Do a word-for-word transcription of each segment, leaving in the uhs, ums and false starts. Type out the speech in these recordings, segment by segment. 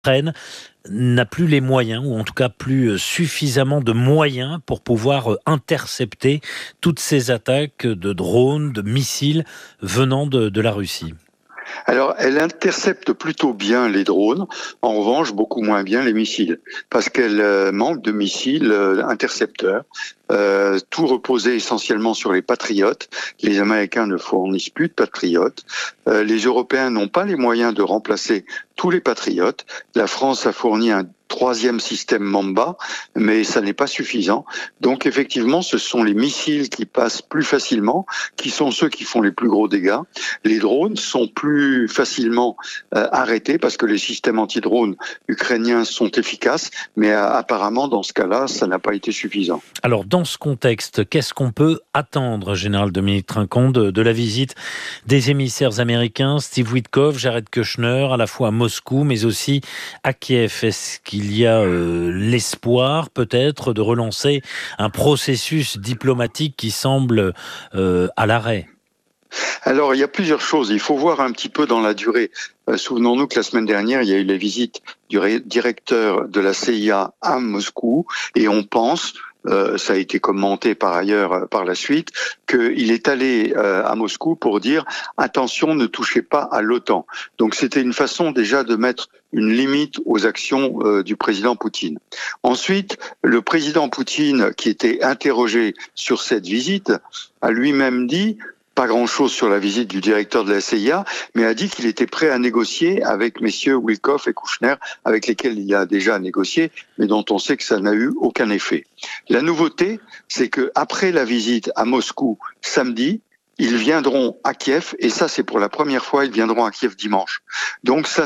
l'Ukraine n'a plus les moyens, ou en tout cas plus suffisamment de moyens pour pouvoir intercepter toutes ces attaques de drones, de missiles venant de, de la Russie. Alors, elle intercepte plutôt bien les drones, en revanche, beaucoup moins bien les missiles, parce qu'elle euh, manque de missiles euh, intercepteurs. Euh, tout reposait essentiellement sur les patriotes. Les Américains ne fournissent plus de patriotes. Euh, les Européens n'ont pas les moyens de remplacer tous les patriotes. La France a fourni un troisième système Mamba, mais ça n'est pas suffisant. Donc effectivement, ce sont les missiles qui passent plus facilement, qui sont ceux qui font les plus gros dégâts. Les drones sont plus facilement euh, arrêtés parce que les systèmes anti-drones ukrainiens sont efficaces, mais euh, apparemment dans ce cas-là, ça n'a pas été suffisant. Alors dans ce contexte, qu'est-ce qu'on peut attendre, Général Dominique Trinquant, de, de la visite des émissaires américains, Steve Witkoff, Jared Kushner, à la fois à Moscou, mais aussi à Kiev? Est-ce qu'il y a euh, l'espoir, peut-être, de relancer un processus diplomatique qui semble euh, à l'arrêt? Alors, il y a plusieurs choses. Il faut voir un petit peu dans la durée. Euh, souvenons-nous que la semaine dernière, il y a eu les visites du ré- directeur de la C I A à Moscou, et on pense... Euh, ça a été commenté par ailleurs euh, par la suite, qu'il est allé euh, à Moscou pour dire attention, ne touchez pas à l'OTAN. Donc c'était une façon déjà de mettre une limite aux actions euh, du président Poutine. Ensuite, le président Poutine, qui était interrogé sur cette visite, a lui-même dit pas grand-chose sur la visite du directeur de la C I A, mais a dit qu'il était prêt à négocier avec messieurs Witkoff et Kushner, avec lesquels il a déjà négocié, mais dont on sait que ça n'a eu aucun effet. La nouveauté, c'est que après la visite à Moscou samedi, ils viendront à Kiev, et ça c'est pour la première fois, ils viendront à Kiev dimanche. Donc ça,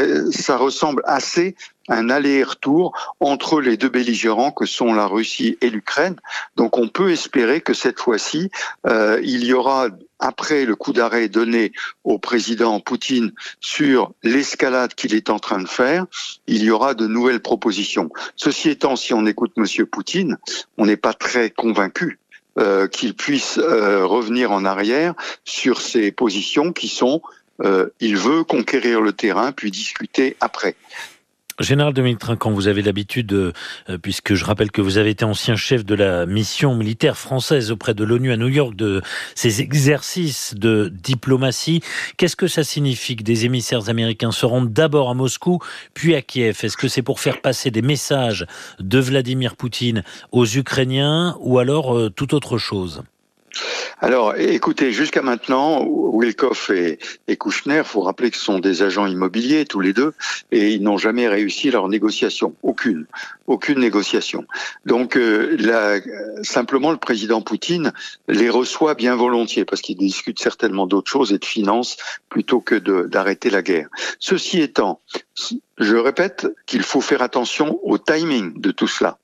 ça ressemble assez à un aller-retour entre les deux belligérants que sont la Russie et l'Ukraine. Donc on peut espérer que cette fois-ci, euh, il y aura, après le coup d'arrêt donné au président Poutine sur l'escalade qu'il est en train de faire, il y aura de nouvelles propositions. Ceci étant, si on écoute Monsieur Poutine, on n'est pas très convaincu Euh, qu'il puisse euh, revenir en arrière sur ses positions qui sont euh, il veut conquérir le terrain puis discuter après. Général Dominique Trinquant, vous avez l'habitude, euh, puisque je rappelle que vous avez été ancien chef de la mission militaire française auprès de l'ONU à New York, de ces exercices de diplomatie. Qu'est-ce que ça signifie que des émissaires américains se rendent d'abord à Moscou, puis à Kiev? Est-ce que c'est pour faire passer des messages de Vladimir Poutine aux Ukrainiens ou alors euh, tout autre chose? Alors, écoutez, jusqu'à maintenant, Witkoff et, et Kushner, faut rappeler que ce sont des agents immobiliers tous les deux, et ils n'ont jamais réussi leur négociation, aucune, aucune négociation. Donc, euh, là, simplement, le président Poutine les reçoit bien volontiers, parce qu'il discute certainement d'autres choses et de finances plutôt que de, d'arrêter la guerre. Ceci étant, je répète qu'il faut faire attention au timing de tout cela.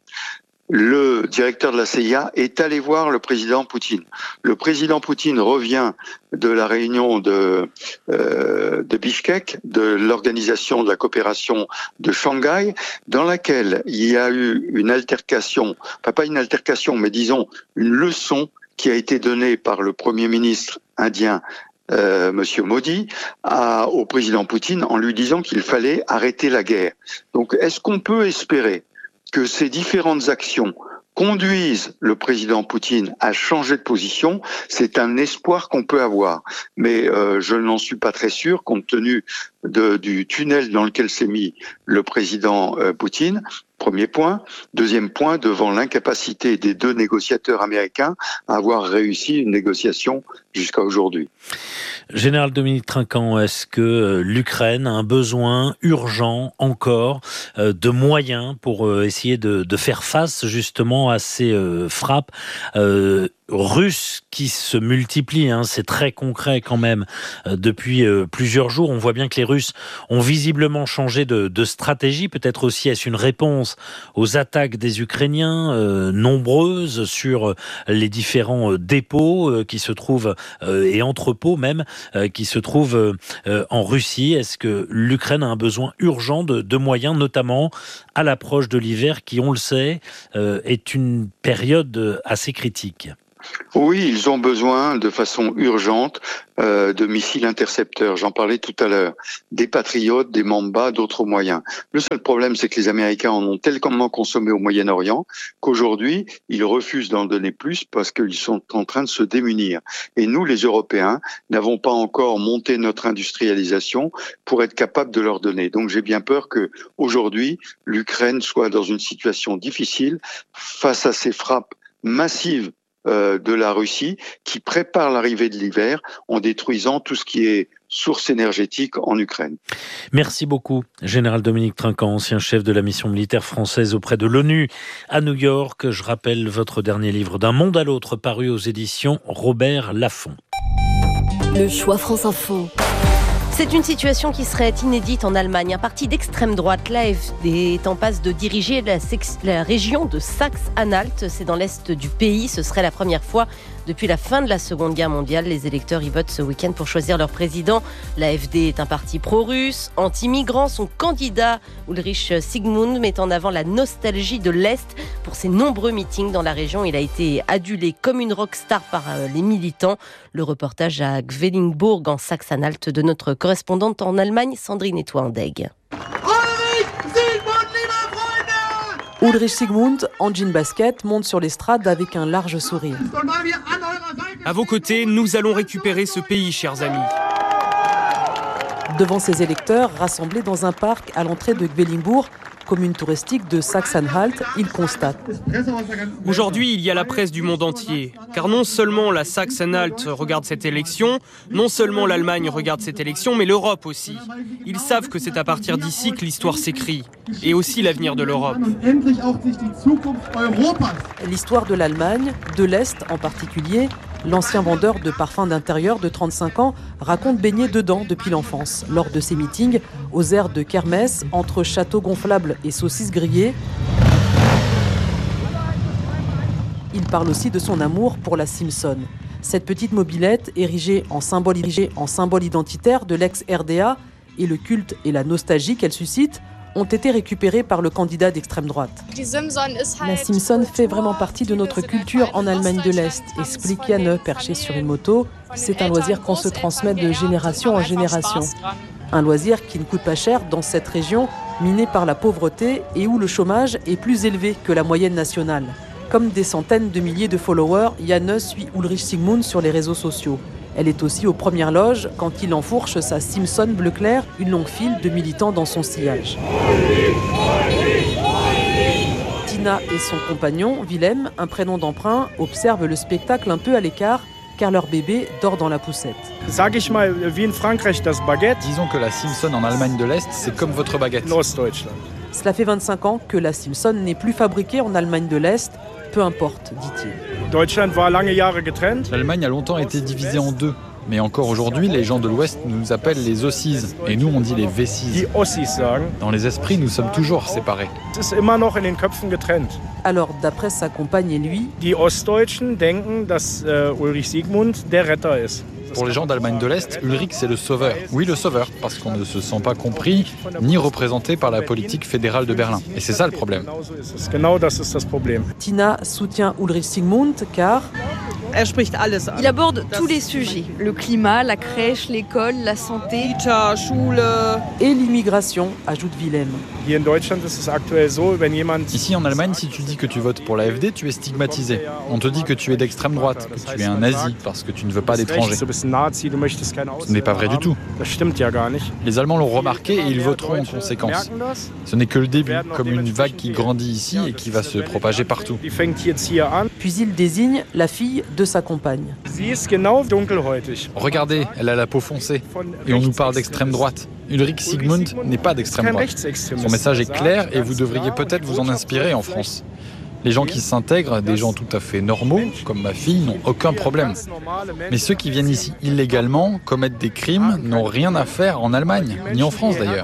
Le directeur de la C I A est allé voir le président Poutine. Le président Poutine revient de la réunion de, euh, de Bishkek, de l'organisation de la coopération de Shanghai, dans laquelle il y a eu une altercation, enfin pas une altercation, mais disons une leçon qui a été donnée par le Premier ministre indien Euh, Monsieur Modi à, au président Poutine en lui disant qu'il fallait arrêter la guerre. Donc est-ce qu'on peut espérer que ces différentes actions conduisent le président Poutine à changer de position? C'est un espoir qu'on peut avoir. Mais euh, je n'en suis pas très sûr, compte tenu de, du tunnel dans lequel s'est mis le président euh, Poutine. Premier point. Deuxième point, devant l'incapacité des deux négociateurs américains à avoir réussi une négociation jusqu'à aujourd'hui. Général Dominique Trinquant, est-ce que l'Ukraine a un besoin urgent encore euh, de moyens pour euh, essayer de, de faire face justement à ces euh, frappes euh, russes qui se multiplient, hein, c'est très concret quand même, euh, depuis euh, plusieurs jours. On voit bien que les Russes ont visiblement changé de, de stratégie, peut-être aussi est-ce une réponse aux attaques des Ukrainiens, euh, nombreuses sur les différents euh, dépôts euh, qui se trouvent, euh, et entrepôts même, euh, qui se trouvent euh, en Russie. Est-ce que l'Ukraine a un besoin urgent de, de moyens, notamment à l'approche de l'hiver qui, on le sait, euh, est une période assez critique? Oui, ils ont besoin de façon urgente euh, de missiles intercepteurs. J'en parlais tout à l'heure. Des Patriotes, des Mamba, d'autres moyens. Le seul problème, c'est que les Américains en ont tellement consommé au Moyen-Orient qu'aujourd'hui, ils refusent d'en donner plus parce qu'ils sont en train de se démunir. Et nous, les Européens, n'avons pas encore monté notre industrialisation pour être capables de leur donner. Donc j'ai bien peur que aujourd'hui, l'Ukraine soit dans une situation difficile face à ces frappes massives euh, de la Russie qui prépare l'arrivée de l'hiver en détruisant tout ce qui est source énergétique en Ukraine. Merci beaucoup, Général Dominique Trinquant, ancien chef de la mission militaire française auprès de l'ONU à New York. Je rappelle votre dernier livre, D'un monde à l'autre, paru aux éditions Robert Laffont. Le choix France Info. C'est une situation qui serait inédite en Allemagne. Un parti d'extrême droite, l'A F D, est en passe de diriger la, sex- la région de Saxe-Anhalt. C'est dans l'est du pays. Ce serait la première fois depuis la fin de la Seconde Guerre mondiale. Les électeurs y votent ce week-end pour choisir leur président. L'A F D est un parti pro-russe, anti-migrant. Son candidat, Ulrich Sigmund, met en avant la nostalgie de l'Est. Pour ses nombreux meetings dans la région, il a été adulé comme une rockstar par les militants. Le reportage à Gvelingbourg, en Saxe-Anhalt, de notre correspondante en Allemagne, Sandrine Etoindeg. Ulrich Sigmund, en jean basket, monte sur l'estrade avec un large sourire. À vos côtés, nous allons récupérer ce pays, chers amis. Devant ses électeurs, rassemblés dans un parc à l'entrée de Gvelingbourg, commune touristique de Saxe-Anhalt, il constate. Aujourd'hui, il y a la presse du monde entier. Car non seulement la Saxe-Anhalt regarde cette élection, non seulement l'Allemagne regarde cette élection, mais l'Europe aussi. Ils savent que c'est à partir d'ici que l'histoire s'écrit. Et aussi l'avenir de l'Europe. L'histoire de l'Allemagne, de l'Est en particulier, l'ancien vendeur de parfums d'intérieur de trente-cinq ans raconte baigner dedans depuis l'enfance. Lors de ses meetings, aux aires de kermesse, entre châteaux gonflables et saucisses grillées, il parle aussi de son amour pour la Simpson. Cette petite mobilette, érigée en symbole, érigée en symbole identitaire de l'ex-R D A, et le culte et la nostalgie qu'elle suscite, ont été récupérés par le candidat d'extrême droite. La Simpson fait vraiment partie de notre culture en Allemagne de l'Est, explique Janne, perché sur une moto. C'est un loisir qu'on se transmet de génération en génération. Un loisir qui ne coûte pas cher dans cette région minée par la pauvreté et où le chômage est plus élevé que la moyenne nationale. Comme des centaines de milliers de followers, Janne suit Ulrich Sigmund sur les réseaux sociaux. Elle est aussi aux premières loges quand il enfourche sa Simpson bleu clair, une longue file de militants dans son sillage. Tina et son compagnon, Willem, un prénom d'emprunt, observent le spectacle un peu à l'écart car leur bébé dort dans la poussette. Sag ich mal, wie in Frankreich das Baguette. Disons que la Simpson en Allemagne de l'Est, c'est comme votre baguette. Ostdeutschland. Cela fait vingt-cinq ans que la Simpson n'est plus fabriquée en Allemagne de l'Est. Peu importe, dit-il. Deutschland war lange Jahre getrennt. L'Allemagne a longtemps été divisée en deux. Mais encore aujourd'hui, les gens de l'Ouest nous appellent les Ossis, et nous on dit les Wessis. Die Ossis sagen. Dans les esprits, nous sommes toujours séparés. Es ist immer noch in den Köpfen getrennt. Alors, d'après sa compagne et lui, Die Ostdeutschen denken, dass äh, Ulrich Sigmund der Retter ist. Pour les gens d'Allemagne de l'Est, Ulrich c'est le sauveur. Oui, le sauveur, parce qu'on ne se sent pas compris ni représenté par la politique fédérale de Berlin. Et c'est ça le problème. Genau das ist das Problem. Tina soutient Ulrich Sigmund car il aborde tous les sujets. Le climat, la crèche, l'école, la santé, et l'immigration, ajoute Willem. Hier in Deutschland ist es aktuell so, wenn jemand Ici en Allemagne, si tu dis que tu votes pour l'A F D, tu es stigmatisé. On te dit que tu es d'extrême droite, que tu es un nazi parce que tu ne veux pas d'étrangers. Ce n'est pas vrai du tout. Les Allemands l'ont remarqué et ils voteront en conséquence. Ce n'est que le début, comme une vague qui grandit ici et qui va se propager partout. Puis il désigne la fille de sa compagne. Regardez, elle a la peau foncée. Et on nous parle d'extrême droite. Ulrich Sigmund n'est pas d'extrême droite. Son message est clair et vous devriez peut-être vous en inspirer en France. Les gens qui s'intègrent, des gens tout à fait normaux, comme ma fille, n'ont aucun problème. Mais ceux qui viennent ici illégalement, commettent des crimes, n'ont rien à faire en Allemagne, ni en France d'ailleurs.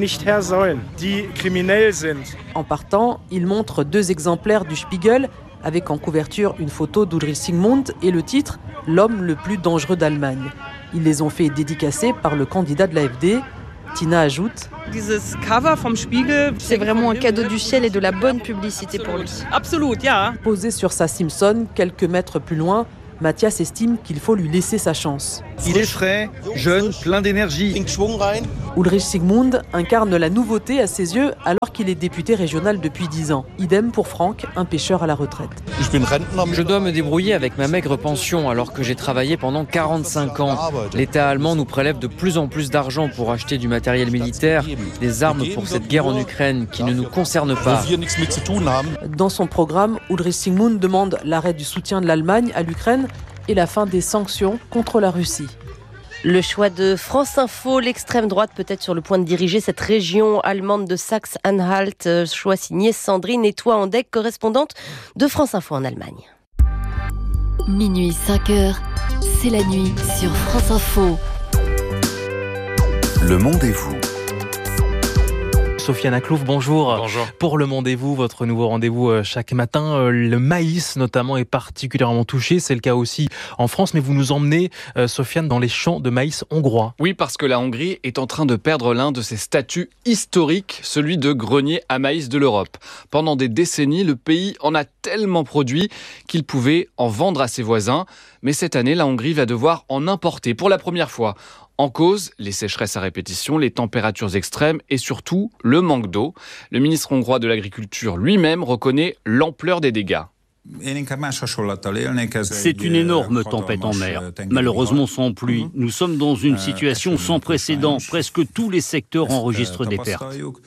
En partant, il montre deux exemplaires du Spiegel, avec en couverture une photo d'Ulrich Sigmund et le titre « L'homme le plus dangereux d'Allemagne ». Ils les ont fait dédicacer par le candidat de l'A F D. Tina ajoute: c'est vraiment un cadeau du ciel et de la bonne publicité pour lui. Posé sur sa Simpson, quelques mètres plus loin, Mathias estime qu'il faut lui laisser sa chance. Il est frais, jeune, plein d'énergie. Ulrich Sigmund incarne la nouveauté à ses yeux alors qu'il est député régional depuis dix ans. Idem pour Frank, un pêcheur à la retraite. Je dois me débrouiller avec ma maigre pension alors que j'ai travaillé pendant quarante-cinq ans. L'État allemand nous prélève de plus en plus d'argent pour acheter du matériel militaire, des armes pour cette guerre en Ukraine qui ne nous concerne pas. Dans son programme, Ulrich Sigmund demande l'arrêt du soutien de l'Allemagne à l'Ukraine et la fin des sanctions contre la Russie. Le choix de France Info, l'extrême droite peut-être sur le point de diriger cette région allemande de Saxe-Anhalt. Choix signé Sandrine Etoy-Andec, correspondante de France Info en Allemagne. Minuit cinq heures, c'est la nuit sur France Info. Le Monde et vous. Sofiane Aklouf, bonjour. Bonjour. Pour Le Monde et vous, votre nouveau rendez-vous chaque matin, le maïs notamment est particulièrement touché. C'est le cas aussi en France, mais vous nous emmenez, Sofiane, dans les champs de maïs hongrois. Oui, parce que la Hongrie est en train de perdre l'un de ses statuts historiques, celui de grenier à maïs de l'Europe. Pendant des décennies, le pays en a tellement produit qu'il pouvait en vendre à ses voisins. Mais cette année, la Hongrie va devoir en importer pour la première fois. En cause, les sécheresses à répétition, les températures extrêmes et surtout le manque d'eau. Le ministre hongrois de l'Agriculture lui-même reconnaît l'ampleur des dégâts. C'est une énorme tempête en mer. Malheureusement sans pluie. Nous sommes dans une situation sans précédent. Presque tous les secteurs enregistrent des pertes.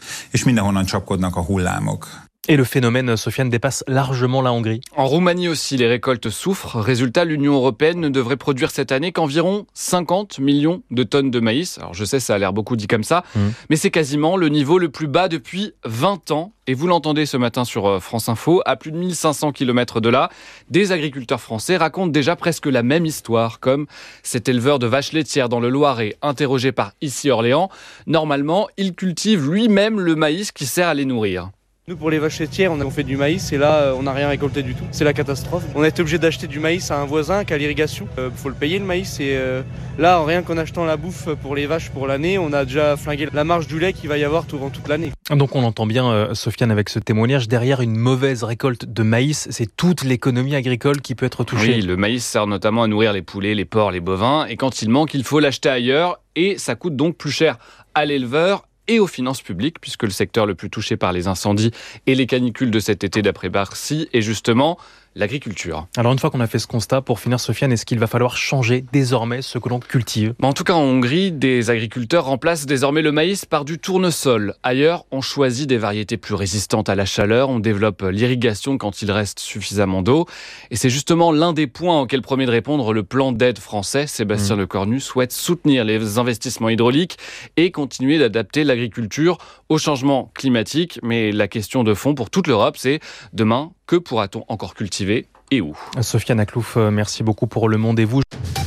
Et le phénomène, Sofiane, dépasse largement la Hongrie. En Roumanie aussi, les récoltes souffrent. Résultat, l'Union européenne ne devrait produire cette année qu'environ cinquante millions de tonnes de maïs. Alors je sais, ça a l'air beaucoup dit comme ça, mmh. mais c'est quasiment le niveau le plus bas depuis vingt ans. Et vous l'entendez ce matin sur France Info, à plus de mille cinq cents kilomètres de là, des agriculteurs français racontent déjà presque la même histoire, comme cet éleveur de vaches laitières dans le Loiret, interrogé par Ici Orléans. Normalement, il cultive lui-même le maïs qui sert à les nourrir. Nous, pour les vaches laitières, on fait du maïs et là, on n'a rien récolté du tout. C'est la catastrophe. On a été obligé d'acheter du maïs à un voisin qui a l'irrigation. Il euh, faut le payer, le maïs. Et euh, là, rien qu'en achetant la bouffe pour les vaches pour l'année, on a déjà flingué la marge du lait qu'il va y avoir durant toute l'année. Donc on entend bien, euh, Sofiane, avec ce témoignage, derrière une mauvaise récolte de maïs, c'est toute l'économie agricole qui peut être touchée. Oui, le maïs sert notamment à nourrir les poulets, les porcs, les bovins. Et quand il manque, il faut l'acheter ailleurs. Et ça coûte donc plus cher à l'éleveur et aux finances publiques, puisque le secteur le plus touché par les incendies et les canicules de cet été, d'après Bercy, est justement l'agriculture. Alors une fois qu'on a fait ce constat, pour finir, Sofiane, est-ce qu'il va falloir changer désormais ce que l'on cultive ? En tout cas, en Hongrie, des agriculteurs remplacent désormais le maïs par du tournesol. Ailleurs, on choisit des variétés plus résistantes à la chaleur, on développe l'irrigation quand il reste suffisamment d'eau. Et c'est justement l'un des points auxquels promet de répondre le plan d'aide français. Sébastien mmh. Lecornu souhaite soutenir les investissements hydrauliques et continuer d'adapter l'agriculture au changement climatique. Mais la question de fond pour toute l'Europe, c'est demain, que pourra-t-on encore cultiver et où ? Sofiane Aklouf, merci beaucoup pour Le Monde et vous.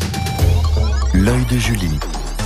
L'œil de Julie.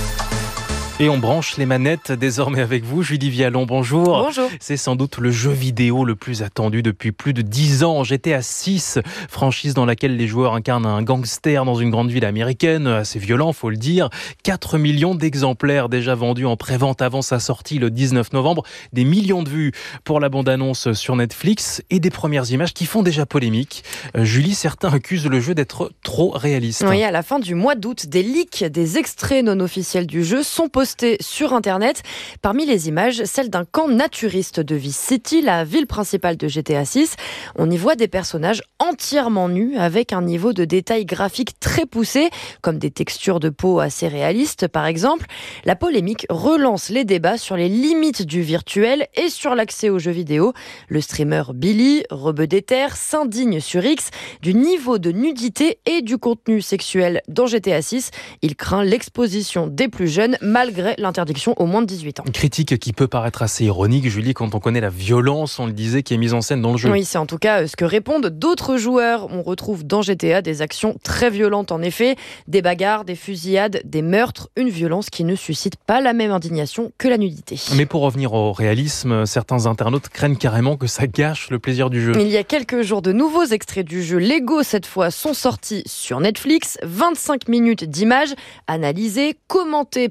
Et on branche les manettes désormais avec vous. Julie Vialon, bonjour. Bonjour. C'est sans doute le jeu vidéo le plus attendu depuis plus de dix ans. G T A six, franchise dans laquelle les joueurs incarnent un gangster dans une grande ville américaine, assez violent, faut le dire. quatre millions d'exemplaires déjà vendus en pré-vente avant sa sortie le dix-neuf novembre. Des millions de vues pour la bande-annonce sur Netflix et des premières images qui font déjà polémique. Euh, Julie, certains accusent le jeu d'être trop réaliste. Oui, à la fin du mois d'août, des leaks, des extraits non officiels du jeu sont postés sur Internet. Parmi les images, celle d'un camp naturiste de Vice City, la ville principale de G T A six. On y voit des personnages entièrement nus avec un niveau de détail graphique très poussé, comme des textures de peau assez réalistes par exemple. La polémique relance les débats sur les limites du virtuel et sur l'accès aux jeux vidéo. Le streamer Billy, rebeu des terres, s'indigne sur X du niveau de nudité et du contenu sexuel dans G T A six. Il craint l'exposition des plus jeunes malgré l'interdiction aux moins de dix-huit ans. Une critique qui peut paraître assez ironique, Julie, quand on connaît la violence, on le disait, qui est mise en scène dans le jeu. Oui, c'est en tout cas ce que répondent d'autres joueurs. On retrouve dans G T A des actions très violentes en effet, des bagarres, des fusillades, des meurtres, une violence qui ne suscite pas la même indignation que la nudité. Mais pour revenir au réalisme, certains internautes craignent carrément que ça gâche le plaisir du jeu. Il y a quelques jours, de nouveaux extraits du jeu Lego, cette fois, sont sortis sur Netflix. vingt-cinq minutes d'images analysées, commentées par les futurs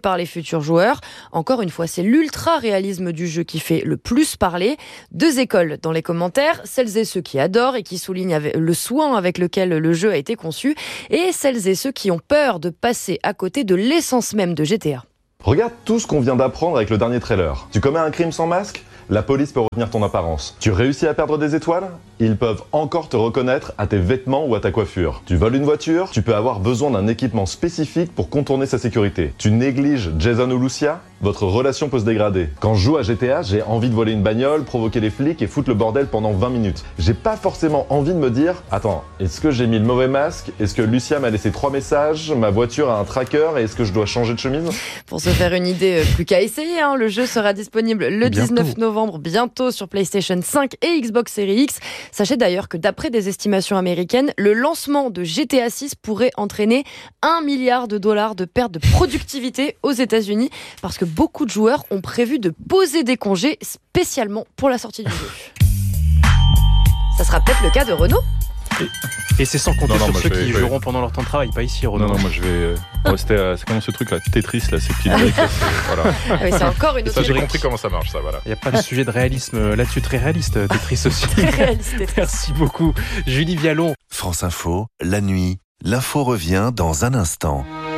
futurs joueurs. Encore une fois, c'est l'ultra-réalisme du jeu qui fait le plus parler. Deux écoles dans les commentaires, celles et ceux qui adorent et qui soulignent le soin avec lequel le jeu a été conçu, et celles et ceux qui ont peur de passer à côté de l'essence même de G T A. Regarde tout ce qu'on vient d'apprendre avec le dernier trailer. Tu commets un crime sans masque ? La police peut retenir ton apparence. Tu réussis à perdre des étoiles ? Ils peuvent encore te reconnaître à tes vêtements ou à ta coiffure. Tu voles une voiture ? Tu peux avoir besoin d'un équipement spécifique pour contourner sa sécurité. Tu négliges Jason ou Lucia ? Votre relation peut se dégrader. Quand je joue à G T A, j'ai envie de voler une bagnole, provoquer les flics et foutre le bordel pendant vingt minutes. J'ai pas forcément envie de me dire « Attends, est-ce que j'ai mis le mauvais masque ? Est-ce que Lucia m'a laissé trois messages ? Ma voiture a un tracker et est-ce que je dois changer de chemise ?» Pour se faire une idée, plus qu'à essayer, hein, le jeu sera disponible le bientôt. dix-neuf novembre, bientôt sur PlayStation cinq et Xbox Series X. Sachez d'ailleurs que d'après des estimations américaines, le lancement de G T A six pourrait entraîner un milliard de dollars de perte de productivité aux États-Unis, parce que beaucoup de joueurs ont prévu de poser des congés spécialement pour la sortie du jeu. Ça sera peut-être le cas de Renault. Et, et c'est sans compter non, non, sur moi, ceux vais, qui vais... joueront pendant leur temps de travail, pas ici Renault. Non, non, moi je vais euh, rester à... C'est comment ce truc là, Tetris là, ces petits briques là, c'est... Voilà. Ah oui, c'est encore une autre ça, j'ai brique. compris comment ça marche, ça, voilà. Il n'y a pas de sujet de réalisme là-dessus, très réaliste, Tetris aussi. Très réaliste, Tetris. Merci beaucoup, Julie Vialon. France Info, la nuit, l'info revient dans un instant.